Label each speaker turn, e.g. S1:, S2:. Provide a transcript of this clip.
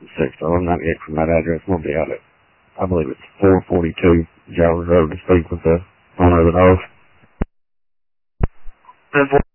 S1: $6.98 from that address. We'll be out at, I believe it's 442 Jowers Road to speak with the owner of the house.